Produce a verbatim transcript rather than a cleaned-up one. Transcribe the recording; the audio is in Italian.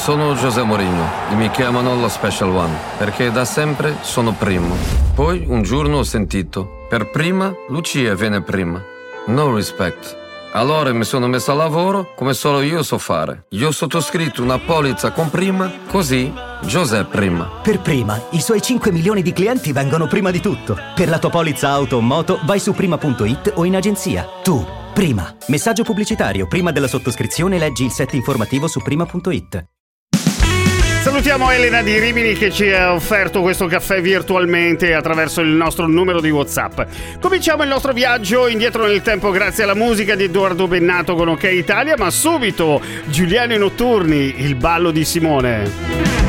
Sono José Mourinho e mi chiamano lo Special One perché da sempre sono primo. Poi un giorno ho sentito: per prima Lucia viene prima. No respect. Allora mi sono messo a lavoro come solo io so fare. Io ho sottoscritto una polizza con prima, così José prima. Per prima, i suoi cinque milioni di clienti vengono prima di tutto. Per la tua polizza auto o moto vai su prima punto it o in agenzia. Tu, prima. Messaggio pubblicitario. Prima della sottoscrizione leggi il set informativo su prima punto it. Salutiamo Elena di Rimini che ci ha offerto questo caffè virtualmente attraverso il nostro numero di WhatsApp. Cominciamo il nostro viaggio indietro nel tempo grazie alla musica di Edoardo Bennato con OK Italia, ma subito Giuliano Notturni, il ballo di Simone.